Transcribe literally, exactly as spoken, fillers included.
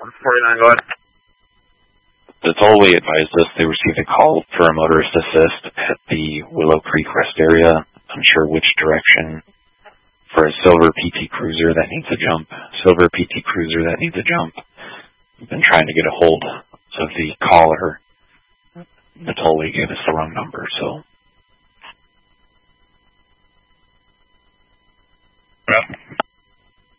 forty-nine, go ahead. The tollway advised us they received a call for a motorist assist at the Willow Creek Rest area, unsure which direction, for a silver P T Cruiser that needs a jump. Silver P T Cruiser that needs a jump. We've been trying to get a hold of the caller. The tollway gave us the wrong number, so